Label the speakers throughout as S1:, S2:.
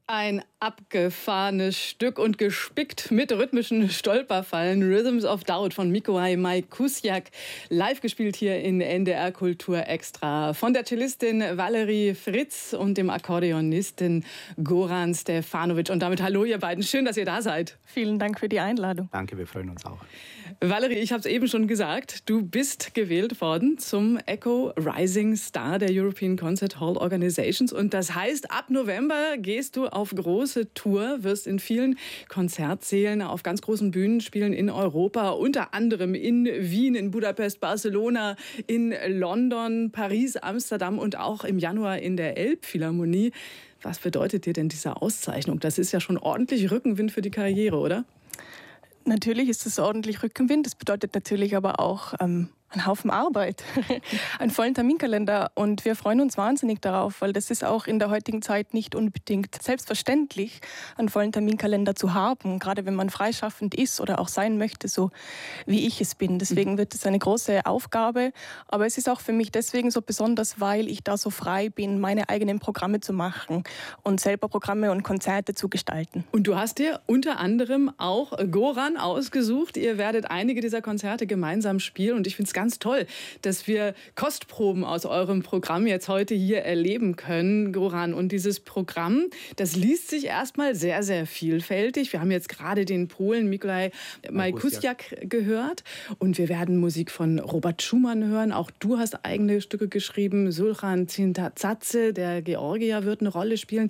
S1: Ein abgefahrenes Stück und gespickt mit rhythmischen Stolperfallen. Rhythms of Doubt von Mikołaj Majkusiak. Live gespielt hier in NDR Kultur Extra. Von der Cellistin Valerie Fritz und dem Akkordeonisten Goran Stefanovic. Und damit hallo ihr beiden. Schön, dass ihr da seid.
S2: Vielen Dank für die Einladung.
S3: Danke, wir freuen uns auch.
S1: Valerie, ich habe es eben schon gesagt. Du bist gewählt worden zum ECHO Rising Star der European Concert Hall Organizations. Und das heißt, ab November gehst du auf große Tour, wirst in vielen Konzertsälen auf ganz großen Bühnen spielen in Europa, unter anderem in Wien, in Budapest, Barcelona, in London, Paris, Amsterdam und auch im Januar in der Elbphilharmonie. Was bedeutet dir denn diese Auszeichnung? Das ist ja schon ordentlich Rückenwind für die Karriere, oder?
S2: Natürlich ist es ordentlich Rückenwind. Das bedeutet natürlich aber auch ein Haufen Arbeit, einen vollen Terminkalender. Und wir freuen uns wahnsinnig darauf, weil das ist auch in der heutigen Zeit nicht unbedingt selbstverständlich, einen vollen Terminkalender zu haben, gerade wenn man freischaffend ist oder auch sein möchte, so wie ich es bin. Deswegen wird es eine große Aufgabe. Aber es ist auch für mich deswegen so besonders, weil ich da so frei bin, meine eigenen Programme zu machen und selber Programme und Konzerte zu gestalten.
S1: Und du hast dir unter anderem auch Goran ausgesucht. Ihr werdet einige dieser Konzerte gemeinsam spielen. Und ich finde es ganz toll, dass wir Kostproben aus eurem Programm jetzt heute hier erleben können, Goran. Und dieses Programm, das liest sich erstmal sehr, sehr vielfältig. Wir haben jetzt gerade den Polen Mikołaj Majkusiak gehört. Und wir werden Musik von Robert Schumann hören. Auch du hast eigene Stücke geschrieben. Sultan Tintadzadze, der Georgier, wird eine Rolle spielen.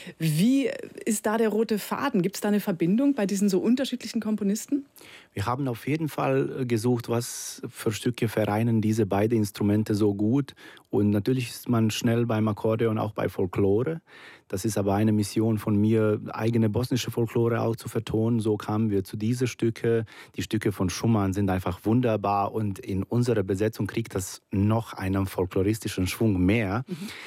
S1: Wie ist da der rote Faden? Gibt es da eine Verbindung bei diesen so unterschiedlichen Komponisten?
S3: Wir haben auf jeden Fall gesucht, was für Stücke vereinen diese beiden Instrumente so gut. Und natürlich ist man schnell beim Akkordeon, auch bei Folklore. Das ist aber eine Mission von mir, eigene bosnische Folklore auch zu vertonen. So kamen wir zu diesen Stücke. Die Stücke von Schumann sind einfach wunderbar und in unserer Besetzung kriegt das noch einen folkloristischen Schwung mehr.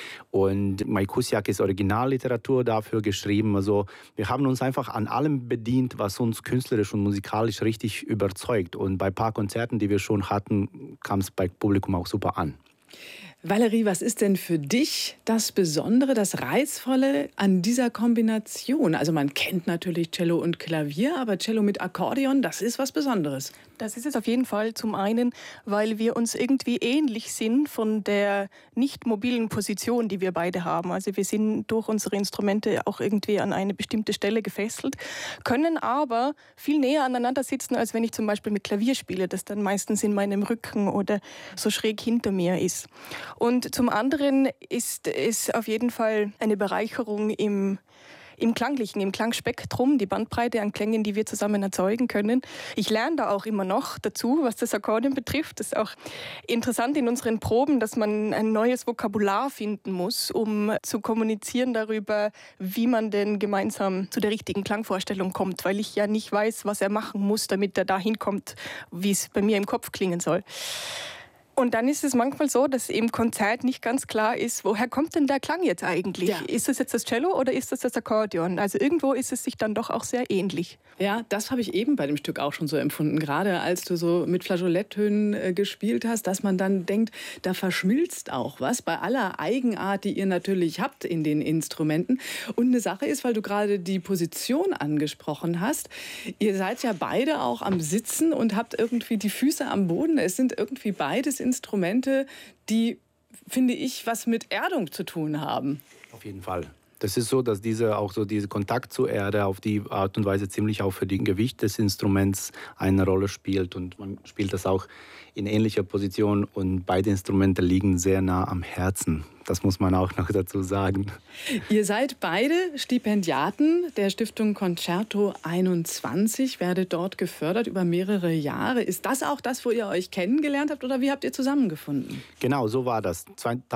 S3: Und Majkusiak ist Originalliteratur dafür geschrieben. Also wir haben uns einfach an allem bedient, was uns künstlerisch und musikalisch richtig überzeugt. Und bei ein paar Konzerten, die wir schon hatten, kam es beim Publikum auch super an.
S1: Valerie, was ist denn für dich das Besondere, das Reizvolle an dieser Kombination? Also man kennt natürlich Cello und Klavier, aber Cello mit Akkordeon, das ist was Besonderes.
S2: Das ist es auf jeden Fall. Zum einen, weil wir uns irgendwie ähnlich sind von der nicht mobilen Position, die wir beide haben. Also wir sind durch unsere Instrumente auch irgendwie an eine bestimmte Stelle gefesselt, können aber viel näher aneinander sitzen, als wenn ich zum Beispiel mit Klavier spiele, das dann meistens in meinem Rücken oder so schräg hinter mir ist. Und zum anderen ist es auf jeden Fall eine Bereicherung im Klanglichen, im Klangspektrum, die Bandbreite an Klängen, die wir zusammen erzeugen können. Ich lerne da auch immer noch dazu, was das Akkordeon betrifft. Das ist auch interessant in unseren Proben, dass man ein neues Vokabular finden muss, um zu kommunizieren darüber, wie man denn gemeinsam zu der richtigen Klangvorstellung kommt, weil ich ja nicht weiß, was er machen muss, damit er dahin kommt, wie es bei mir im Kopf klingen soll. Und dann ist es manchmal so, dass im Konzert nicht ganz klar ist, woher kommt denn der Klang jetzt eigentlich? Ja. Ist das jetzt das Cello oder ist das das Akkordeon? Also irgendwo ist es sich dann doch auch sehr ähnlich.
S1: Ja, das habe ich eben bei dem Stück auch schon so empfunden. Gerade als du so mit Flageoletttönen gespielt hast, dass man dann denkt, da verschmilzt auch was bei aller Eigenart, die ihr natürlich habt in den Instrumenten. Und eine Sache ist, weil du gerade die Position angesprochen hast, ihr seid ja beide auch am Sitzen und habt irgendwie die Füße am Boden. Es sind irgendwie beides Instrumente, die, finde ich, was mit Erdung zu tun haben.
S3: Auf jeden Fall. Das ist so, dass dieser Kontakt zur Erde auf die Art und Weise ziemlich auch für das Gewicht des Instruments eine Rolle spielt. Und man spielt das auch in ähnlicher Position und beide Instrumente liegen sehr nah am Herzen. Das muss man auch noch dazu sagen.
S1: Ihr seid beide Stipendiaten der Stiftung Concerto 21, werdet dort gefördert über mehrere Jahre. Ist das auch das, wo ihr euch kennengelernt habt oder wie habt ihr zusammengefunden?
S3: Genau, so war das.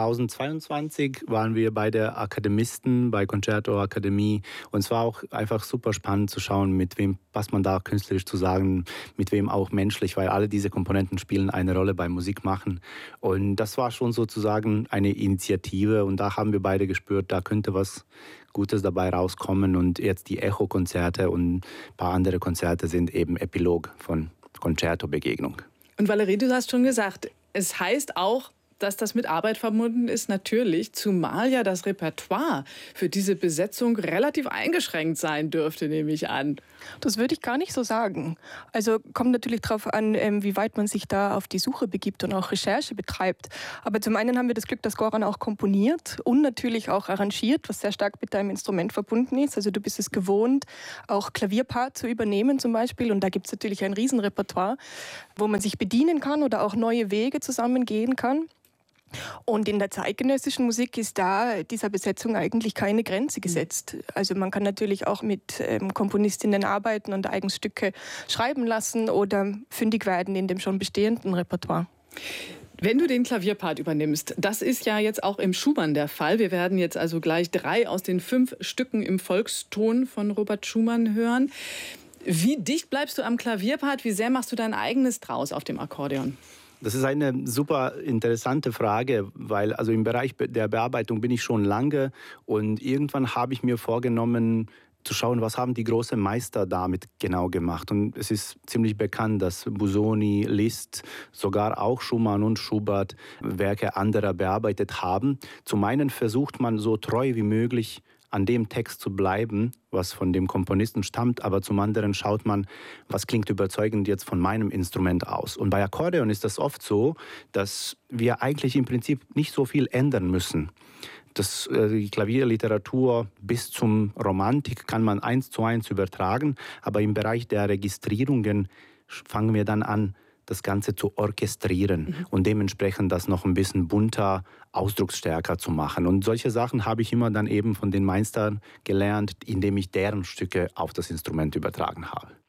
S3: 2022 waren wir beide Akademisten bei Concerto Akademie und es war auch einfach super spannend zu schauen, mit wem, was man da künstlerisch zu sagen, mit wem auch menschlich, weil alle diese Komponenten spielen eine Rolle beim Musikmachen. Und das war schon sozusagen eine Initiative und da haben wir beide gespürt, da könnte was Gutes dabei rauskommen und jetzt die Echo-Konzerte und ein paar andere Konzerte sind eben Epilog von Concerto-Begegnung.
S1: Und Valerie, du hast schon gesagt, es heißt auch dass das mit Arbeit verbunden ist, natürlich, zumal ja das Repertoire für diese Besetzung relativ eingeschränkt sein dürfte, nehme ich an.
S2: Das würde ich gar nicht so sagen. Also kommt natürlich darauf an, wie weit man sich da auf die Suche begibt und auch Recherche betreibt. Aber zum einen haben wir das Glück, dass Goran auch komponiert und natürlich auch arrangiert, was sehr stark mit deinem Instrument verbunden ist. Also du bist es gewohnt, auch Klavierpart zu übernehmen zum Beispiel. Und da gibt es natürlich ein Riesenrepertoire, wo man sich bedienen kann oder auch neue Wege zusammengehen kann. Und in der zeitgenössischen Musik ist da dieser Besetzung eigentlich keine Grenze gesetzt. Also man kann natürlich auch mit Komponistinnen arbeiten und eigens Stücke schreiben lassen oder fündig werden in dem schon bestehenden Repertoire.
S1: Wenn du den Klavierpart übernimmst, das ist ja jetzt auch im Schumann der Fall. Wir werden jetzt also gleich 3 aus den 5 Stücken im Volkston von Robert Schumann hören. Wie dicht bleibst du am Klavierpart? Wie sehr machst du dein eigenes draus auf dem Akkordeon?
S3: Das ist eine super interessante Frage, weil also im Bereich der Bearbeitung bin ich schon lange und irgendwann habe ich mir vorgenommen, zu schauen, was haben die großen Meister damit genau gemacht. Und es ist ziemlich bekannt, dass Busoni, Liszt, sogar auch Schumann und Schubert Werke anderer bearbeitet haben. Zum einen versucht man so treu wie möglich an dem Text zu bleiben, was von dem Komponisten stammt, aber zum anderen schaut man, was klingt überzeugend jetzt von meinem Instrument aus. Und bei Akkordeon ist das oft so, dass wir eigentlich im Prinzip nicht so viel ändern müssen. Die Klavierliteratur bis zum Romantik kann man 1:1 übertragen, aber im Bereich der Registrierungen fangen wir dann an, das Ganze zu orchestrieren und dementsprechend das noch ein bisschen bunter, ausdrucksstärker zu machen. Und solche Sachen habe ich immer dann eben von den Meistern gelernt, indem ich deren Stücke auf das Instrument übertragen habe.